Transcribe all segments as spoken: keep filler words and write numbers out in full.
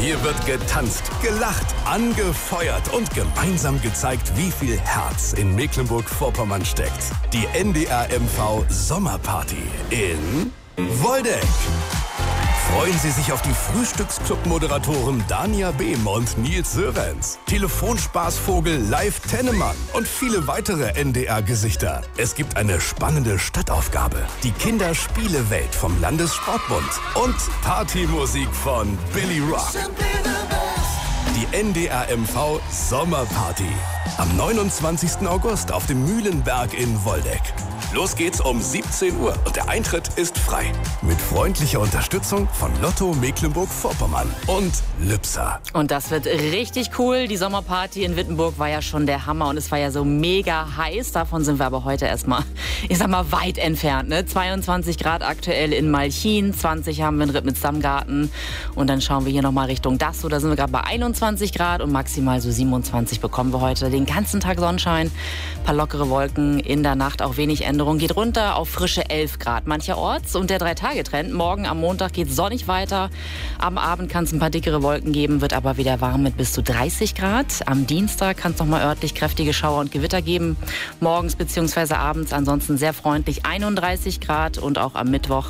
Hier wird getanzt, gelacht, angefeuert und gemeinsam gezeigt, wie viel Herz in Mecklenburg-Vorpommern steckt. Die N D R M V Sommerparty in Woldeck. Freuen Sie sich auf die Frühstücksclub-Moderatoren Dania Behm und Nils Sörenz, Telefonspaßvogel Live Tennemann und viele weitere N D R-Gesichter. Es gibt eine spannende Stadtaufgabe, die Kinderspielewelt vom Landessportbund und Partymusik von Billy Rock. Die N D R M V Sommerparty am neunundzwanzigsten August auf dem Mühlenberg in Woldeck. Los geht's um siebzehn Uhr und der Eintritt ist frei. Mit freundlicher Unterstützung von Lotto Mecklenburg-Vorpommern und Lübser. Und das wird richtig cool. Die Sommerparty in Wittenburg war ja schon der Hammer und es war ja so mega heiß. Davon sind wir aber heute erstmal, ich sag mal, weit entfernt. Ne? zweiundzwanzig Grad aktuell in Malchin, zwanzig haben wir in Rittmitz-Dammgarten und dann schauen wir hier nochmal Richtung Dassow. Da sind wir gerade bei einundzwanzig Grad und maximal so siebenundzwanzig bekommen wir heute. Den ganzen Tag Sonnenschein, ein paar lockere Wolken, in der Nacht auch wenig Änderungen. Geht runter auf frische elf Grad mancherorts. Und der Drei-Tage-Trend, morgen am Montag geht sonnig weiter. Am Abend kann es ein paar dickere Wolken geben, wird aber wieder warm mit bis zu dreißig Grad. Am Dienstag kann es noch mal örtlich kräftige Schauer und Gewitter geben. Morgens bzw. abends ansonsten sehr freundlich einunddreißig Grad und auch am Mittwoch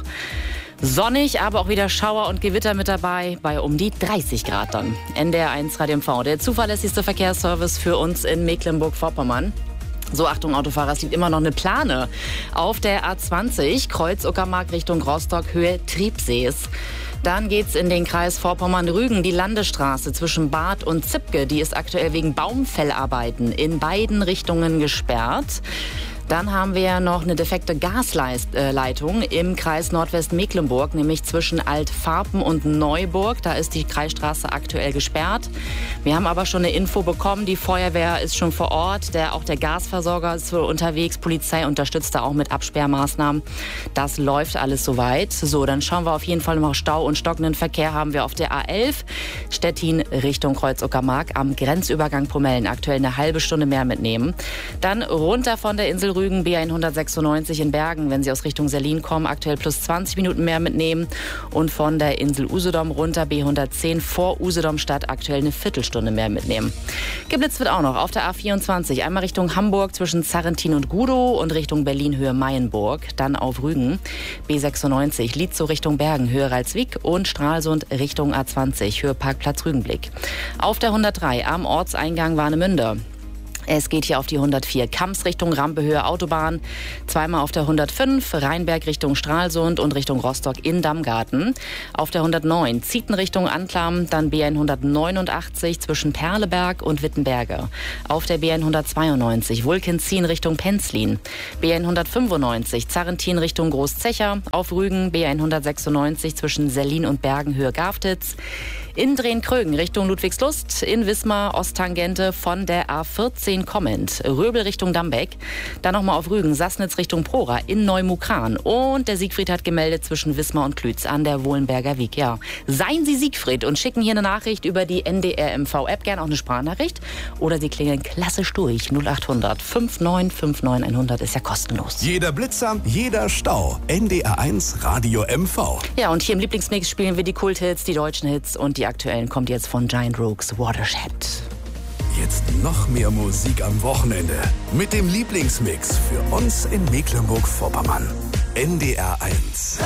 sonnig, aber auch wieder Schauer und Gewitter mit dabei, bei um die dreißig Grad dann. N D R eins Radio M V, der zuverlässigste Verkehrsservice für uns in Mecklenburg-Vorpommern. So, Achtung Autofahrer, es liegt immer noch eine Plane auf der A zwanzig, Kreuz Uckermark Richtung Rostock, Höhe Triebsees. Dann geht's in den Kreis Vorpommern-Rügen, die Landesstraße zwischen Bad und Zipke, die ist aktuell wegen Baumfellarbeiten in beiden Richtungen gesperrt. Dann haben wir ja noch eine defekte Gasleitung im Kreis Nordwestmecklenburg, nämlich zwischen Altfarpen und Neuburg. Da ist die Kreisstraße aktuell gesperrt. Wir haben aber schon eine Info bekommen, die Feuerwehr ist schon vor Ort, der, auch der Gasversorger ist unterwegs, Polizei unterstützt da auch mit Absperrmaßnahmen. Das läuft alles soweit. So, dann schauen wir auf jeden Fall noch Stau und stockenden Verkehr haben wir auf der A elf, Stettin Richtung Kreuz Uckermark am Grenzübergang Pomellen. Aktuell eine halbe Stunde mehr mitnehmen. Dann runter von der Insel Rügen, B hundertsechsundneunzig in Bergen, wenn Sie aus Richtung Selin kommen, aktuell plus zwanzig Minuten mehr mitnehmen. Und von der Insel Usedom runter, B hundertzehn vor Usedom Stadt, aktuell eine Viertelstunde mehr mitnehmen. Geblitzt wird auch noch auf der A vierundzwanzig, einmal Richtung Hamburg zwischen Zarrentin und Gudow und Richtung Berlin Höhe Mayenburg, dann auf Rügen, B sechsundneunzig, Lietzow Richtung Bergen, Höhe Ralswiek und Stralsund Richtung A zwanzig, Höhe Parkplatz Rügenblick. Auf der hundertdrei am Ortseingang Warnemünde. Es geht hier auf die hundertvier, Kamms Richtung Rampehöhe Autobahn, zweimal auf der hundertfünf, Rheinberg Richtung Stralsund und Richtung Rostock in Dammgarten. Auf der hundertneun, Zieten Richtung Anklam, dann B hundertneunundachtzig zwischen Perleberg und Wittenberge. Auf der B hundertzweiundneunzig, Wulkenzien Richtung Penzlin. B hundertfünfundneunzig, Zarrentin Richtung Großzecher. Auf Rügen B hundertsechsundneunzig zwischen Sellin und Bergen Höhe Gafditz. In Drehn-Krögen Richtung Ludwigslust, in Wismar Osttangente von der A vierzehn kommend, Röbel Richtung Dambeck, dann nochmal auf Rügen, Sassnitz Richtung Prora, in Neumukran und der Siegfried hat gemeldet zwischen Wismar und Klütz an der Wohlenberger Wiek. Ja, seien Sie Siegfried und schicken hier eine Nachricht über die N D R M V-App, gerne auch eine Sprachnachricht oder Sie klingeln klassisch durch, null achthundert neunundfünfzig neunundfünfzig hundert ist ja kostenlos. Jeder Blitzer, jeder Stau, N D R eins Radio M V. Ja, und hier im Lieblingsmix spielen wir die Kulthits, die deutschen Hits und die Die aktuellen kommt jetzt von Giant Rooks, Watershed. Jetzt noch mehr Musik am Wochenende mit dem Lieblingsmix für uns in Mecklenburg-Vorpommern. N D R eins.